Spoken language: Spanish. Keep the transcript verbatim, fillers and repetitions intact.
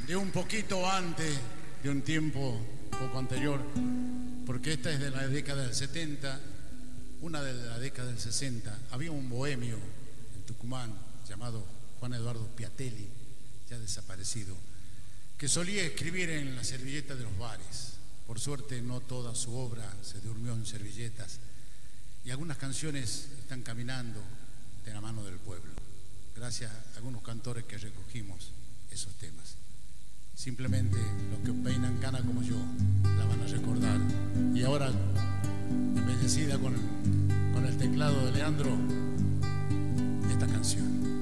de un poquito antes, de un tiempo poco anterior, porque esta es de la década del setenta, una de la década del sesenta. Había un bohemio en Tucumán llamado Juan Eduardo Piatelli, ya desaparecido, que solía escribir en la servilleta de los bares. Por suerte no toda su obra se durmió en servilletas y algunas canciones están caminando de la mano del pueblo, gracias a algunos cantores que recogimos esos temas. Simplemente los que peinan cana como yo la van a recordar. Y ahora, embellecida con, con el teclado de Leandro, esta canción.